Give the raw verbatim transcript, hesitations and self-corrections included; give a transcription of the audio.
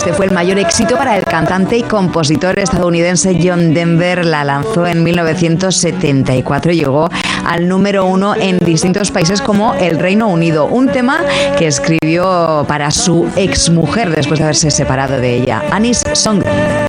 Este fue el mayor éxito para el cantante y compositor estadounidense John Denver. La lanzó en mil novecientos setenta y cuatro y llegó al número uno en distintos países como el Reino Unido. Un tema que escribió para su exmujer después de haberse separado de ella, Annie's Song.